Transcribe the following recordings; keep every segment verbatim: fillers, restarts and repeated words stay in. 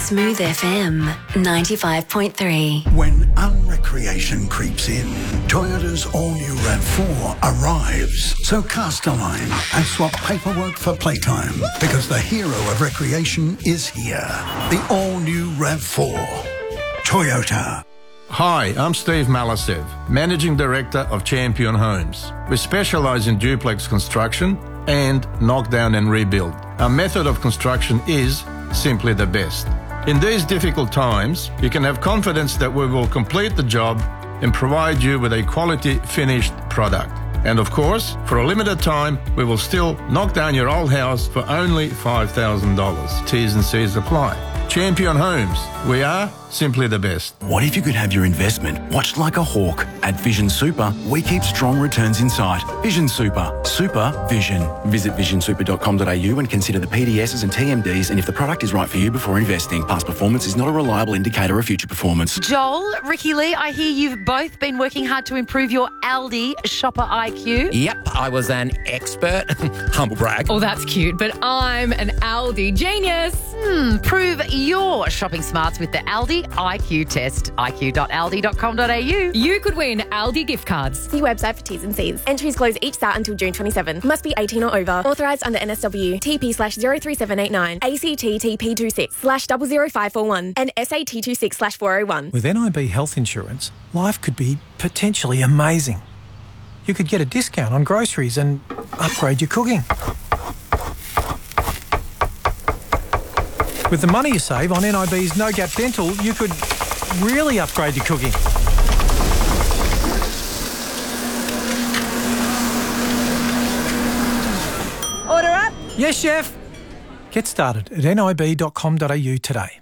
Smooth F M ninety-five point three. When unrecreation creeps in, Toyota's all-new RAV four arrives. So cast a line and swap paperwork for playtime, because the hero of recreation is here. The all-new RAV four. Toyota. Hi, I'm Steve Malasev, Managing Director of Champion Homes. We specialise in duplex construction and knockdown and rebuild. Our method of construction is simply the best. In these difficult times, you can have confidence that we will complete the job and provide you with a quality finished product. And of course, for a limited time, we will still knock down your old house for only five thousand dollars. T's and C's apply. Champion Homes. We are simply the best. What if you could have your investment watched like a hawk? At Vision Super, we keep strong returns in sight. Vision Super. Super Vision. Visit vision super dot com dot a u and consider the P D Ss and T M Ds and if the product is right for you before investing. Past performance is not a reliable indicator of future performance. Joel, Ricky Lee, I hear you've both been working hard to improve your Aldi shopper I Q. Yep, I was an expert. Humble brag. Oh, that's cute, but I'm an Aldi genius. Hmm, prove your shopping smarts with the Aldi I Q test. I Q dot aldi dot com dot a u. You could win Aldi gift cards. See website for T's and C's. Entries close each start until June twenty-seventh. Must be eighteen or over. Authorised under N S W. T P slash zero three seven eight nine. A C T T P two six slash double zero five four one. And S A T two six slash four oh one. With N I B health insurance, life could be potentially amazing. You could get a discount on groceries and upgrade your cooking. With the money you save on N I B's No Gap Dental, you could really upgrade your cooking. Order up. Yes, chef. Get started at N I B dot com dot a u today.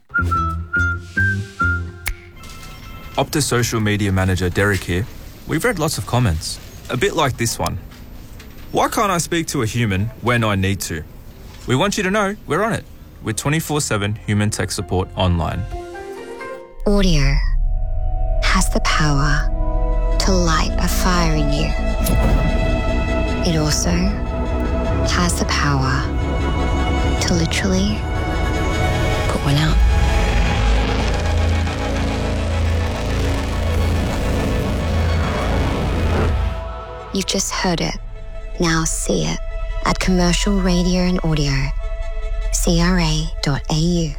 Optus social media manager Derek here. We've read lots of comments, a bit like this one. Why can't I speak to a human when I need to? We want you to know we're on it with twenty-four seven human tech support online. Audio has the power to light a fire in you. It also has the power to literally put one out. You've just heard it. Now see it at Commercial Radio and Audio. C R A dot a u.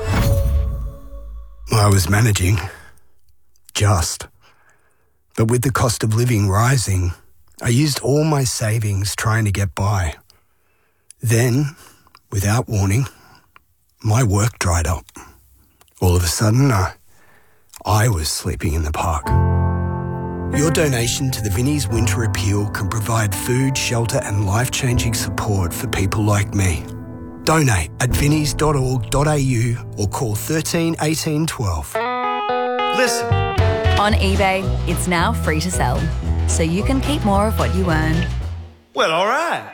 I was managing. Just. But with the cost of living rising, I used all my savings trying to get by. Then, without warning, my work dried up. All of a sudden, I, I was sleeping in the park. Your donation to the Vinnie's Winter Appeal can provide food, shelter and life-changing support for people like me. Donate at vinnies dot org dot a u or call thirteen eighteen twelve. Listen. On eBay, it's now free to sell, so you can keep more of what you earn. Well, all right.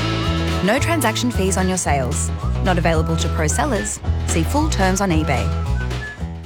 No transaction fees on your sales. Not available to pro sellers. See full terms on eBay.